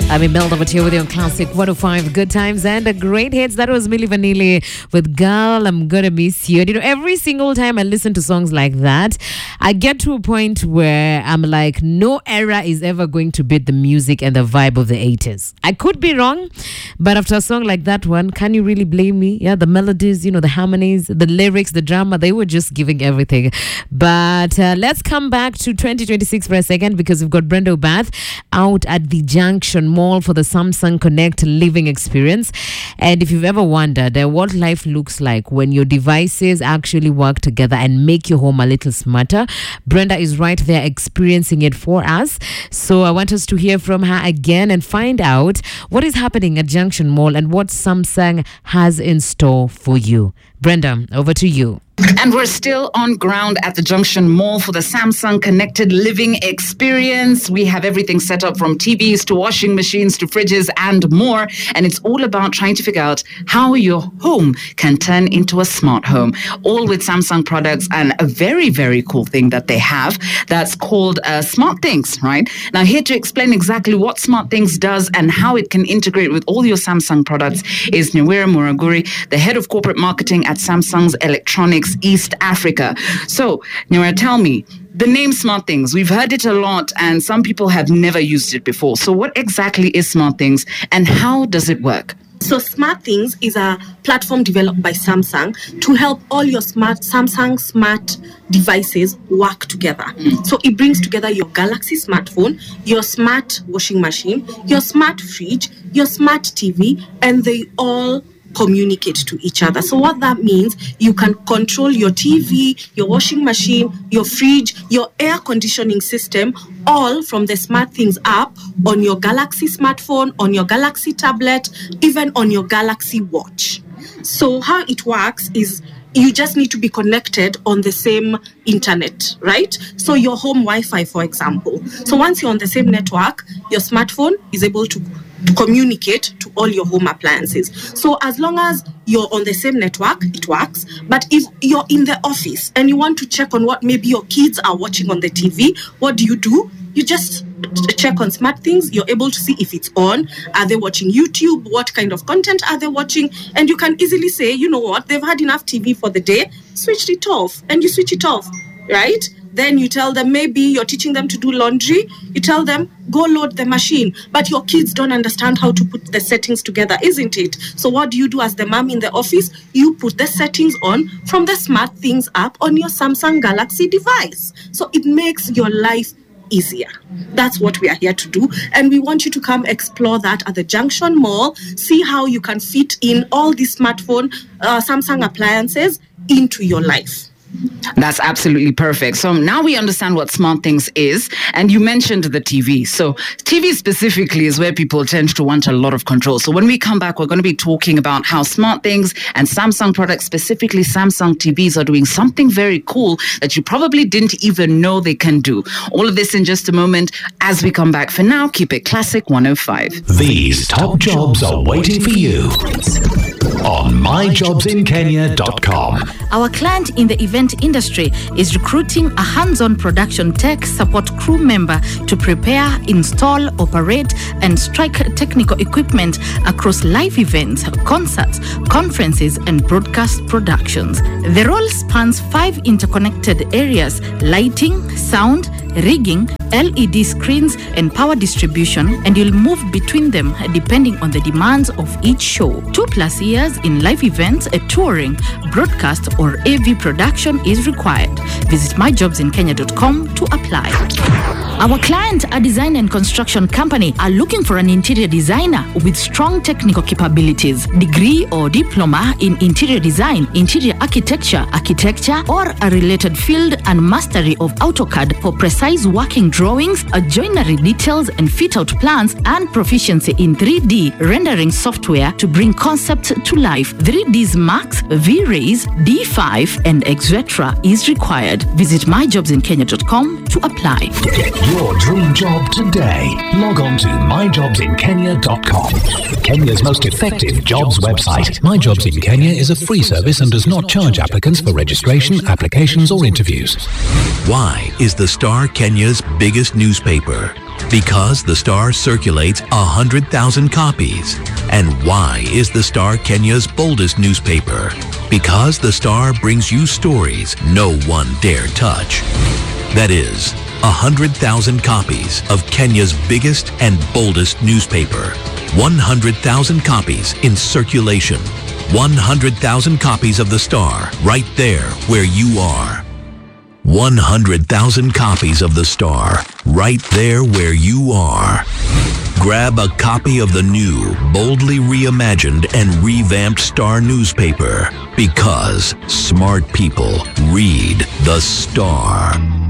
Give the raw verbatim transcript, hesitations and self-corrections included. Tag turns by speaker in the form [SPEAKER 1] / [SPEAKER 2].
[SPEAKER 1] I'm Imelda Mateo with you on Classic one oh five Good Times and a great hits. That was Milli Vanilli with Girl, I'm Gonna Miss You. And you know, every single time I listen to songs like that, I get to a point where I'm like, no era is ever going to beat the music and the vibe of the eighties. I could be wrong, but after a song like that one, can you really blame me? Yeah, the melodies, you know, the harmonies, the lyrics, the drama, they were just giving everything. But uh, let's come back to twenty twenty-six for a second, because we've got Brenda Obath out at the Junction Mall for the Samsung Connect Living Experience. And if you've ever wondered uh, what life looks like when your devices actually work together and make your home a little smarter, Brenda is right there experiencing it for us. So I want us to hear from her again and find out what is happening at Junction Mall and what Samsung has in store for you. Brenda, over to you.
[SPEAKER 2] And we're still on ground at the Junction Mall for the Samsung Connected Living Experience. We have everything set up from T Vs to washing machines to fridges and more. And it's all about trying to figure out how your home can turn into a smart home. All with Samsung products and a very, very cool thing that they have that's called uh, Smart Things, right? Now, here to explain exactly what Smart Things does and how it can integrate with all your Samsung products is Nyawira Muraguri, the head of corporate marketing at Samsung's Electronics East Africa. So, Nyawira, tell me, the name Smart Things, we've heard it a lot and some people have never used it before. So what exactly is Smart Things and how does it work?
[SPEAKER 3] So Smart Things is a platform developed by Samsung to help all your smart Samsung smart devices work together. Mm. So it brings together your Galaxy smartphone, your smart washing machine, your smart fridge, your smart T V, and they all communicate to each other. So what that means, you can control your T V, your washing machine, your fridge, your air conditioning system, all from the Smart Things app on your Galaxy smartphone, on your Galaxy tablet, even on your Galaxy watch. So how it works is you just need to be connected on the same internet, right? So your home Wi-Fi, for example. So once you're on the same network, your smartphone is able to to communicate to all your home appliances. So as long as you're on the same network, it works. But if you're in the office and you want to check on what maybe your kids are watching on the T V, what do you do? You just check on Smart Things. You're able to see if it's on. Are they watching YouTube? What kind of content are they watching? And you can easily say, you know what, they've had enough T V for the day. Switch it off. And you switch it off, right? Then you tell them, maybe you're teaching them to do laundry. You tell them, go load the machine. But your kids don't understand how to put the settings together, isn't it? So what do you do as the mom in the office? You put the settings on from the Smart Things app on your Samsung Galaxy device. So it makes your life easier. That's what we are here to do. And we want you to come explore that at the Junction Mall. See how you can fit in all these smartphone, uh, Samsung appliances into your life.
[SPEAKER 2] That's absolutely perfect. So now we understand what Smart Things is. And you mentioned the T V. So T V specifically is where people tend to want a lot of control. So when we come back, we're going to be talking about how Smart Things and Samsung products, specifically Samsung T Vs, are doing something very cool that you probably didn't even know they can do. All of this in just a moment as we come back. For now, keep it Classic one oh five.
[SPEAKER 4] These top jobs are waiting for you on my jobs in kenya dot com.
[SPEAKER 5] Our client in the event industry is recruiting a hands-on production tech support crew member to prepare, install, operate, and strike technical equipment across live events, concerts, conferences, and broadcast productions. The role spans five interconnected areas: lighting, sound, rigging, L E D screens, and power distribution, and you'll move between them depending on the demands of each show. Two plus years in live events, a touring, broadcast, or A V production is required. Visit my jobs in kenya dot com to apply. Our client, a design and construction company, are looking for an interior designer with strong technical capabilities, degree or diploma in interior design, interior architecture, architecture, or a related field, and mastery of AutoCAD for precise working drawings, a joinery details and fit-out plans, and proficiency in three D rendering software to bring concepts to life. three Ds Max, V-Rays, D five, and et cetera is required. Visit my jobs in kenya dot com to apply.
[SPEAKER 4] Your dream job today. Log on to my jobs in kenya dot com. Kenya's most effective jobs website. My Jobs in Kenya is a free service and does not charge applicants for registration, applications, or interviews.
[SPEAKER 6] Why is the Star Kenya's biggest newspaper?
[SPEAKER 4] Because the Star circulates one hundred thousand copies. And why is the Star Kenya's boldest newspaper? Because the Star brings you stories no one dare touch. That is, one hundred thousand copies of Kenya's biggest and boldest newspaper. one hundred thousand copies in circulation. one hundred thousand copies of the Star right there where you are. one hundred thousand copies of the Star right there where you are. Grab a copy of the new, boldly reimagined and revamped Star newspaper because smart people read the Star.